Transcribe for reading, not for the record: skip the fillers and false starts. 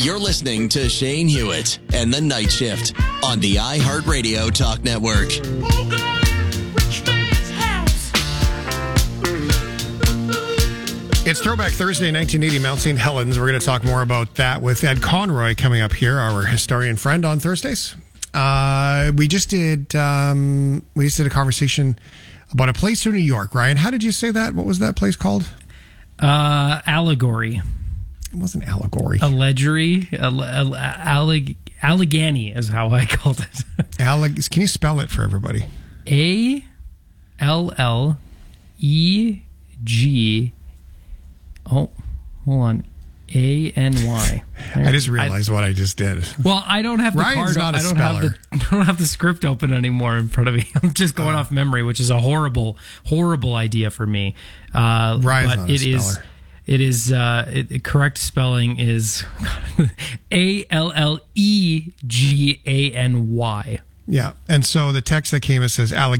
You're listening to Shane Hewitt and the Night Shift on the iHeartRadio Talk Network. It's Throwback Thursday, 1980, Mount St. Helens. We're going to talk more about that with Ed Conroy coming up here, our historian friend on Thursdays. We just did a conversation about a place in New York. Ryan, how did you say that? What was that place called? Allegory. It wasn't Allegory. Allegory. Allegheny is how I called it. Can you spell it for everybody? A-L-L-E-G. Oh, hold on. A-N-Y. I just realized what I just did. Well, I don't have the Ryan's card. not a speller. I don't have the script open anymore in front of me. I'm just going off memory, which is a horrible idea for me. Ryan's but not a speller. The correct spelling is A-L-L-E-G-A-N-Y. Yeah, and so the text that came, it says